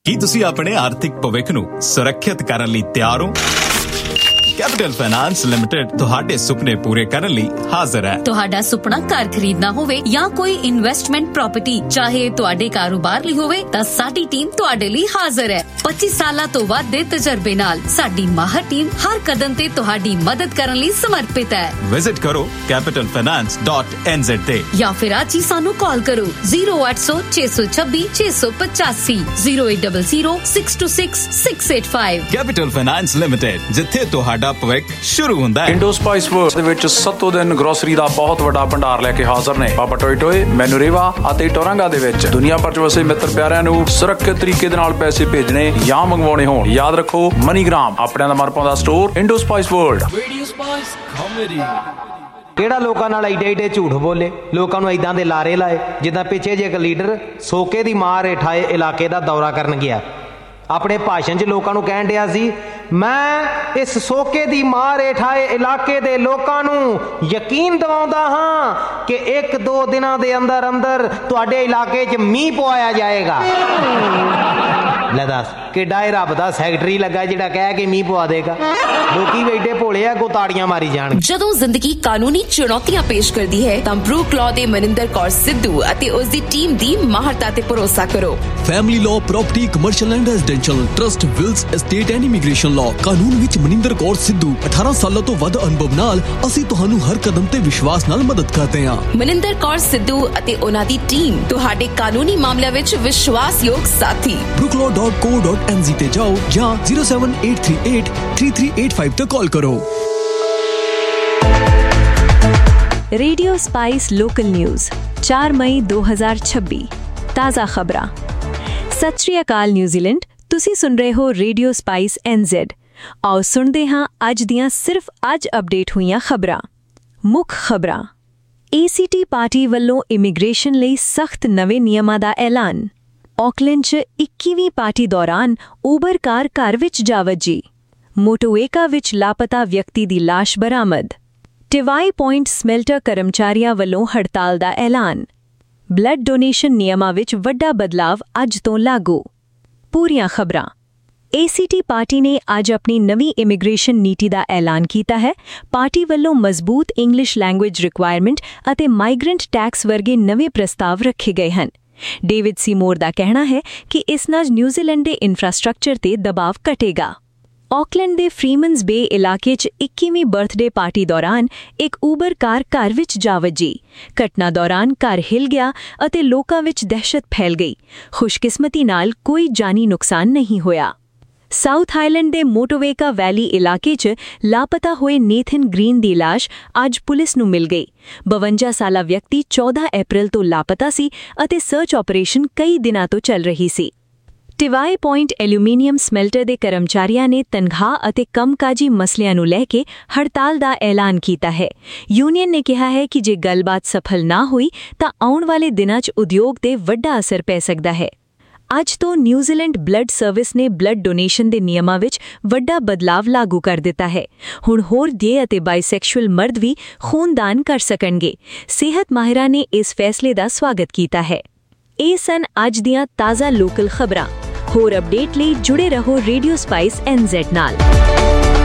ਕੀ ਤੁਸੀਂ ਆਪਣੇ ਆਰਥਿਕ ਭਵਿੱਖ ਨੂੰ ਸੁਰੱਖਿਅਤ ਕਰਨ ਲਈ ਤਿਆਰ ਹੋ? ਕੈਪੀਟਲ ਫਾਈਨਾਂਸ ਲਿਮਟਿਡ ਤੁਹਾਡੇ ਸੁਪਨੇ ਪੂਰੇ ਕਰਨ ਲਈ ਹਾਜ਼ਰ ਹੈ। ਤੁਹਾਡਾ ਸੁਪਨਾ ਘਰ ਖਰੀਦਣਾ ਹੋਵੇ ਜਾਂ ਕੋਈ ਇਨਵੈਸਟਮੈਂਟ ਪ੍ਰਾਪਰਟੀ, ਚਾਹੇ ਤੁਹਾਡੇ ਕਾਰੋਬਾਰ ਲਈ ਹੋਵੇ, ਤਾਂ ਸਾਡੀ ਟੀਮ ਤੁਹਾਡੇ ਲਈ ਹਾਜ਼ਰ ਹੈ। 25 ਸਾਲਾਂ ਤੋਂ ਵੱਧ ਦੇ ਤਜਰਬੇ ਨਾਲ ਸਾਡੀ ਮਾਹਰ ਟੀਮ ਹਰ ਕਦਮ ਤੇ ਤੁਹਾਡੀ ਮਦਦ ਕਰਨ ਲਈ ਸਮਰਪਿਤ ਹੈ। ਵਿਜ਼ਿਟ ਕਰੋ capitalfinance.nz ਤੇ ਜਾਂ ਫਿਰ ਅੱਜ ਹੀ ਸਾਨੂੰ ਕਾਲ ਕਰੋ 0800 626 685 0800 626 685। ਕੈਪੀਟਲ ਫਾਈਨਾਂਸ ਲਿਮਟਿਡ, ਜਿੱਥੇ ਤੁਹਾਡਾ ਭਵਿੱਖ ਸ਼ੁਰੂ ਹੁੰਦਾ ਹੈ। ਇੰਡੋ ਸਪਾਈਸ ਵਰਲਡ ਦੇ ਵਿੱਚ ਸੱਤੋ ਦਿਨ ਗਰੋਸਰੀ ਦਾ ਬਹੁਤ ਵੱਡਾ ਭੰਡਾਰ ਲੈ ਕੇ ਹਾਜ਼ਰ ਨੇ ਬਾਬਾ ਟੋਏ ਟੋਏ, ਮੈਨੂਰੇਵਾ ਅਤੇ ਟੋਰਾਂਗਾ ਦੇ ਵਿੱਚ। ਦੁਨੀਆ ਭਰ ਚ ਵਸੇ ਮਿੱਤਰ ਪਿਆਰਿਆਂ ਨੂੰ ਸੁਰੱਖਿਅਤ ਤਰੀਕੇ ਦੇ ਨਾਲ ਪੈਸੇ ਭੇਜਣੇ ਜਾਂ ਮੰਗਵਾਉਣੇ ਹੋਣ, ਯਾਦ ਰੱਖੋ ਮਨੀਗ੍ਰਾਮ ਆਪਣਿਆਂ ਦਾ ਮਨਪਾਉਂਦਾ store Indo spice world. Radio spice comedy. ਕਿਹੜਾ ਲੋਕਾਂ ਨਾਲ ਏਡੇ ਝੂਠ ਬੋਲੇ, ਲੋਕਾਂ ਨੂੰ ਏਦਾਂ ਦੇ ਲਾਰੇ ਲਾਏ ਜਿੱਦਾਂ ਪਿੱਛੇ ਜੇ ਇੱਕ ਲੀਡਰ ਸੋਕੇ ਦੀ ਮਾਰ ਹੇਠਾਏ ਇਲਾਕੇ ਦਾ ਦੌਰਾ ਕਰਨ ਗਿਆ। ਆਪਣੇ ਭਾਸ਼ਣ 'ਚ ਲੋਕਾਂ ਨੂੰ ਕਹਿਣ ਡਿਆ ਸੀ, ਮੈਂ ਇਸ ਸੋਕੇ ਦੀ ਮਾਰ ਹੇਠਾਏ ਇਲਾਕੇ ਦੇ ਲੋਕਾਂ ਨੂੰ ਯਕੀਨ ਦਿਵਾਉਂਦਾ ਹਾਂ ਕਿ 1-2 ਦਿਨਾਂ ਦੇ ਅੰਦਰ ਅੰਦਰ ਤੁਹਾਡੇ ਇਲਾਕੇ 'ਚ ਮੀਂਹ ਪਵਾਇਆ ਜਾਏਗਾ। ਲੈ ਦੱਸ, ਕਿੱਡਾ ਇਹ ਰੱਬ ਦਾ ਸੈਕਟਰੀ ਲੱਗਾ ਜਿਹੜਾ ਕਹਿ ਕੇ ਮੀਂਹ ਪਵਾ ਦੇਗਾ। ਲੋਕੀ ਵੀ ਏਡੇ ਭੋਲੇ ਆ, ਤਾੜੀਆਂ ਮਾਰੀ ਜਾਣ। ਜਦੋਂ ਜ਼ਿੰਦਗੀ ਕਾਨੂੰਨੀ ਚੁਣੌਤੀਆਂ ਪੇਸ਼ ਕਰਦੀ ਹੈ ਤਾਂ ਬਰੂਕ ਲਾਅ ਦੇ ਮਨਿੰਦਰ ਕੌਰ ਸਿੱਧੂ ਅਤੇ ਉਸ ਦੀ ਟੀਮ ਦੀ ਮਾਹਰਤਾ ਤੇ ਭਰੋਸਾ ਕਰੋ। Family law, property, commercial and residential, trust, wills, estate and immigration law. ਕਾਨੂੰਨ ਵਿੱਚ ਮਨਿੰਦਰ ਕੌਰ ਸਿੱਧੂ। 18 ਸਾਲਾਂ ਤੋਂ ਵੱਧ ਅਨੁਭਵ ਨਾਲ ਅਸੀਂ ਤੁਹਾਨੂੰ ਹਰ ਕਦਮ ਤੇ ਵਿਸ਼ਵਾਸ ਨਾਲ ਮਦਦ ਕਰਦੇ ਹਾਂ। ਮਨਿੰਦਰ ਕੌਰ ਸਿੱਧੂ ਅਤੇ ਉਹਨਾਂ ਦੀ ਟੀਮ ਤੁਹਾਡੇ ਕਾਨੂੰਨੀ ਮਾਮਲਿਆਂ ਵਿੱਚ ਵਿਸ਼ਵਾਸਯੋਗ ਸਾਥੀ। brookelaw.co.nz ਤੇ ਜਾਓ ਜਾਂ 078383385 ਤੇ ਕਾਲ ਕਰੋ। रेडियो स्पाइस लोकल न्यूज़ 4 मई 2026 ताज़ा खबरां। सत श्री अकाल न्यूजीलैंड, तुसी सुन रहे हो रेडियो स्पाइस NZ। आओ सुनते हाँ अज दियां सिर्फ अज अपडेट हुईयां खबरां। मुख खबरां। ACT पार्टी वल्लों इमिग्रेशन लई सख्त नवे नियमां दा ऐलान। ऑकलैंड च 21ਵੀਂ पार्टी दौरान ऊबर कार घर विच जा वजी। मोटोवेका विच लापता व्यक्ति दी लाश बरामद। टिवाई पॉइंट ਸਮੈਲਟਰ ਕਰਮਚਾਰੀਆਂ ਵੱਲੋਂ ਹੜਤਾਲ ਦਾ ਐਲਾਨ। ਬਲੱਡ ਡੋਨੇਸ਼ਨ ਨਿਯਮਾਂ ਵਿੱਚ ਵੱਡਾ ਬਦਲਾਵ ਅੱਜ ਤੋਂ ਲਾਗੂ। ਪੂਰੀਆਂ ਖਬਰਾਂ। ACT ਪਾਰਟੀ ਨੇ ਅੱਜ ਆਪਣੀ ਨਵੀਂ ਇਮੀਗ੍ਰੇਸ਼ਨ ਨੀਤੀ ਦਾ ਐਲਾਨ ਕੀਤਾ ਹੈ। ਪਾਰਟੀ ਵੱਲੋਂ ਮਜ਼ਬੂਤ ਇੰਗਲਿਸ਼ ਲੈਂਗੁਏਜ ਰਿਕੁਆਇਰਮੈਂਟ ਅਤੇ ਮਾਈਗ੍ਰੈਂਟ ਟੈਕਸ ਵਰਗੇ ਨਵੇਂ ਪ੍ਰਸਤਾਵ ਰੱਖੇ ਗਏ ਹਨ। ਡੇਵਿਡ ਸੀਮੋਰ ਦਾ ਕਹਿਣਾ ਹੈ ਕਿ ਇਸ ਨਾਲ ਨਿਊਜ਼ੀਲੈਂਡ ਦੇ ਇਨਫਰਾਸਟ੍ਰਕਚਰ ਤੇ ਦਬਾਅ ਘਟੇਗਾ। ਆਕਲੈਂਡ ਦੇ ਫਰੀਮਨਸ ਬੇ ਇਲਾਕੇ 'ਚ 21ਵੀਂ ਬਰਥਡੇ ਪਾਰਟੀ ਦੌਰਾਨ ਇੱਕ ਊਬਰ ਕਾਰ ਘਰ ਵਿੱਚ ਜਾ ਵੱਜੀ। ਘਟਨਾ ਦੌਰਾਨ ਘਰ ਹਿੱਲ ਗਿਆ ਅਤੇ ਲੋਕਾਂ ਵਿੱਚ ਦਹਿਸ਼ਤ ਫੈਲ ਗਈ। ਖੁਸ਼ਕਿਸਮਤੀ ਨਾਲ ਕੋਈ ਜਾਨੀ ਨੁਕਸਾਨ ਨਹੀਂ ਹੋਇਆ। ਸਾਊਥ ਆਈਲੈਂਡ ਦੇ ਮੋਟੋਵੇਕਾ ਵੈਲੀ ਇਲਾਕੇ 'ਚ ਲਾਪਤਾ ਹੋਏ ਨੇਥਨ ਗ੍ਰੀਨ ਦੀ ਲਾਸ਼ ਅੱਜ ਪੁਲਿਸ ਨੂੰ ਮਿਲ ਗਈ। 52 ਸਾਲਾ ਵਿਅਕਤੀ 14 ਅਪ੍ਰੈਲ ਤੋਂ ਲਾਪਤਾ ਸੀ ਅਤੇ ਸਰਚ ਆਪਰੇਸ਼ਨ ਕਈ ਦਿਨਾਂ ਤੋਂ ਚੱਲ ਰਹੀ ਸੀ। ਟਿਵਾਈ ਪੁਆਇੰਟ ਐਲੂਮੀਨੀਅਮ ਸਮੈਲਟਰ ਦੇ ਕਰਮਚਾਰੀਆਂ ਨੇ ਤਨਖਾਹ ਅਤੇ ਕੰਮਕਾਜੀ ਮਸਲਿਆਂ ਨੂੰ ਲੈ ਕੇ ਹੜਤਾਲ ਦਾ ਐਲਾਨ ਕੀਤਾ ਹੈ। ਯੂਨੀਅਨ ਨੇ ਕਿਹਾ ਹੈ ਕਿ ਜੇ ਗੱਲਬਾਤ ਸਫਲ ਨਾ ਹੋਈ ਤਾਂ ਆਉਣ ਵਾਲੇ ਦਿਨਾਂ 'ਚ ਉਦਯੋਗ ਤੇ ਵੱਡਾ ਅਸਰ ਪੈ ਸਕਦਾ ਹੈ। ਅੱਜ ਤੋਂ ਨਿਊਜ਼ੀਲੈਂਡ ਬਲੱਡ ਸਰਵਿਸ ਨੇ ਬਲੱਡ ਡੋਨੇਸ਼ਨ ਦੇ ਨਿਯਮਾਂ ਵਿੱਚ ਵੱਡਾ ਬਦਲਾਵ ਲਾਗੂ ਕਰ ਦਿੱਤਾ ਹੈ। ਹੁਣ ਹੋਰ ਗੇ ਅਤੇ ਬਾਈਸੈਕਸ਼ੂਅਲ ਮਰਦ ਵੀ ਖੂਨਦਾਨ ਕਰ ਸਕਣਗੇ। ਸਿਹਤ ਮਾਹਿਰਾਂ ਨੇ ਇਸ ਫੈਸਲੇ ਦਾ ਸਵਾਗਤ ਕੀਤਾ ਹੈ। ਇਹ ਸਨ ਅੱਜ ਦੀਆਂ ਤਾਜ਼ਾ ਲੋਕਲ ਖਬਰਾਂ। ਹੋਰ ਅਪਡੇਟ ਲਈ ਜੁੜੇ ਰਹੋ ਰੇਡੀਓ ਸਪਾਈਸ NZ ਨਾਲ।